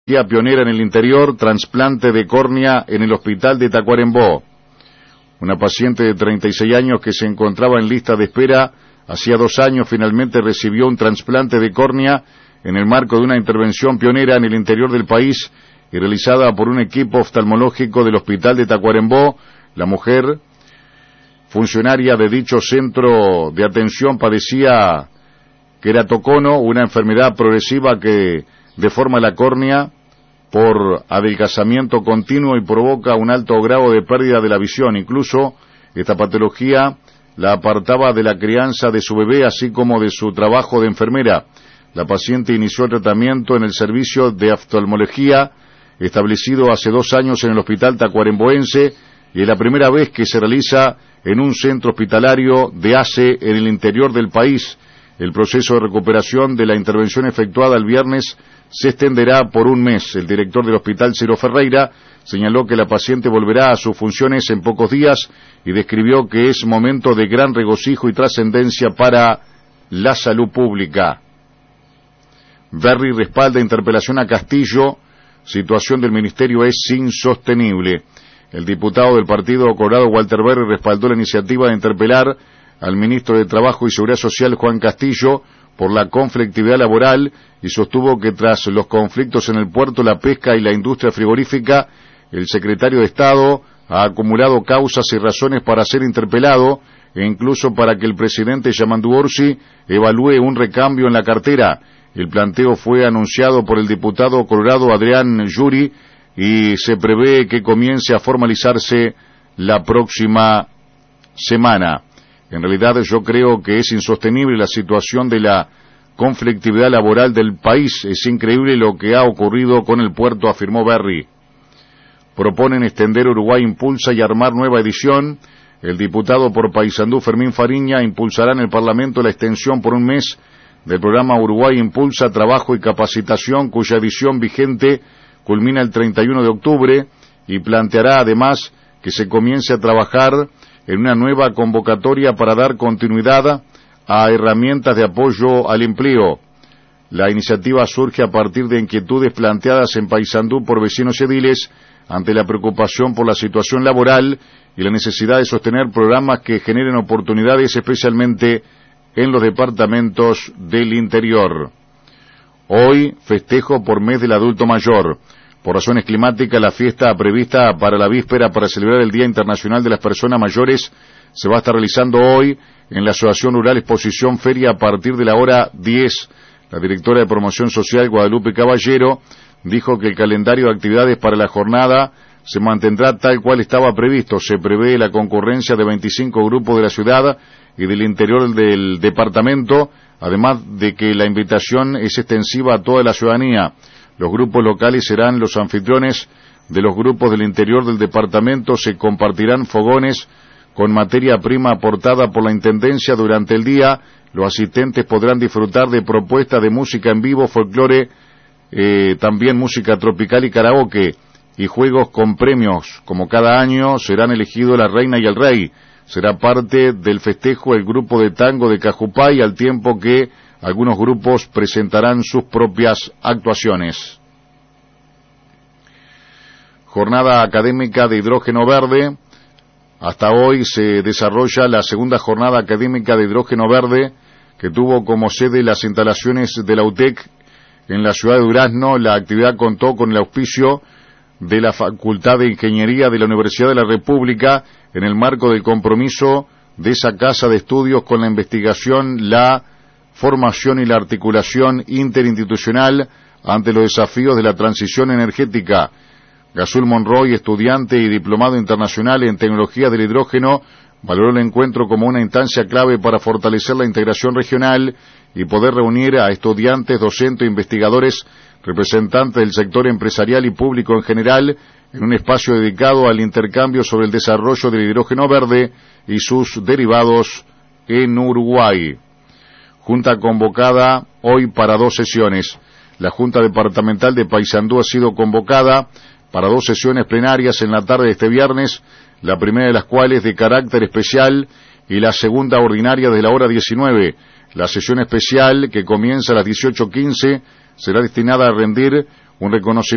Pionera en el interior, trasplante de córnea en el hospital de Tacuarembó. Una paciente de 36 años que se encontraba en lista de espera hacía 2 años finalmente recibió un trasplante de córnea en el marco de una intervención pionera en el interior del país y realizada por un equipo oftalmológico del hospital de Tacuarembó. La mujer, funcionaria de dicho centro de atención, padecía queratocono, una enfermedad progresiva que deforma la córnea por adelgazamiento continuo y provoca un alto grado de pérdida de la visión. Incluso esta patología la apartaba de la crianza de su bebé, así como de su trabajo de enfermera. La paciente inició el tratamiento en el servicio de oftalmología establecido hace 2 años en el hospital tacuaremboense y es la primera vez que se realiza en un centro hospitalario de ACE en el interior del país. El proceso de recuperación de la intervención efectuada el viernes se extenderá por 1 mes. El director del hospital, Ciro Ferreira, señaló que la paciente volverá a sus funciones en pocos días y describió que es momento de gran regocijo y trascendencia para la salud pública. Berry respalda interpelación a Castillo. Situación del ministerio es insostenible. El diputado del Partido Colorado, Walter Berry, respaldó la iniciativa de interpelar al ministro de Trabajo y Seguridad Social, Juan Castillo, por la conflictividad laboral y sostuvo que tras los conflictos en el puerto, la pesca y la industria frigorífica, el secretario de Estado ha acumulado causas y razones para ser interpelado e incluso para que el presidente Yamandu Orsi evalúe un recambio en la cartera. El planteo fue anunciado por el diputado colorado Adrián Yuri y se prevé que comience a formalizarse la próxima semana. En realidad yo creo que es insostenible la situación de la conflictividad laboral del país. Es increíble lo que ha ocurrido con el puerto, afirmó Berry. Proponen extender Uruguay Impulsa y armar nueva edición. El diputado por Paysandú, Fermín Fariña, impulsará en el Parlamento la extensión por 1 mes del programa Uruguay Impulsa Trabajo y Capacitación, cuya edición vigente culmina el 31 de octubre, y planteará además que se comience a trabajar en una nueva convocatoria para dar continuidad a herramientas de apoyo al empleo. La iniciativa surge a partir de inquietudes planteadas en Paysandú por vecinos ediles ante la preocupación por la situación laboral y la necesidad de sostener programas que generen oportunidades, especialmente en los departamentos del interior. Hoy, festejo por mes del adulto mayor. Por razones climáticas, la fiesta prevista para la víspera para celebrar el Día Internacional de las Personas Mayores se va a estar realizando hoy en la Asociación Rural Exposición Feria a partir de la hora 10. La directora de Promoción Social, Guadalupe Caballero, dijo que el calendario de actividades para la jornada se mantendrá tal cual estaba previsto. Se prevé la concurrencia de 25 grupos de la ciudad y del interior del departamento, además de que la invitación es extensiva a toda la ciudadanía. Los grupos locales serán los anfitriones de los grupos del interior del departamento. Se compartirán fogones con materia prima aportada por la Intendencia durante el día. Los asistentes podrán disfrutar de propuestas de música en vivo, folclore, también música tropical y karaoke, y juegos con premios. Como cada año serán elegidos la reina y el rey. Será parte del festejo el grupo de tango de Cajupay, al tiempo que algunos grupos presentarán sus propias actuaciones. Jornada académica de hidrógeno verde. Hasta hoy se desarrolla la segunda jornada académica de hidrógeno verde, que tuvo como sede las instalaciones de la UTEC en la ciudad de Durazno. La actividad contó con el auspicio de la Facultad de Ingeniería de la Universidad de la República en el marco del compromiso de esa casa de estudios con la investigación, la formación y la articulación interinstitucional ante los desafíos de la transición energética. Gazul Monroy, estudiante y diplomado internacional en tecnología del hidrógeno, valoró el encuentro como una instancia clave para fortalecer la integración regional y poder reunir a estudiantes, docentes e investigadores, representantes del sector empresarial y público en general, en un espacio dedicado al intercambio sobre el desarrollo del hidrógeno verde y sus derivados en Uruguay. Junta convocada hoy para 2 sesiones. La Junta Departamental de Paysandú ha sido convocada para 2 sesiones plenarias en la tarde de este viernes, la primera de las cuales de carácter especial y la segunda ordinaria de la hora 19. La sesión especial, que comienza a las 18:15, será destinada a rendir un reconocimiento